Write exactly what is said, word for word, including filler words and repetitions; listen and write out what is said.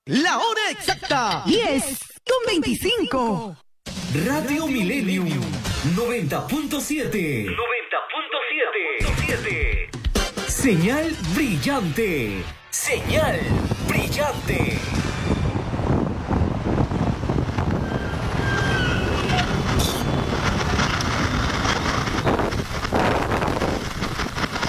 La hora exacta. diez con veinticinco. Radio Millennium noventa punto siete. noventa punto siete. Señal brillante. Señal brillante.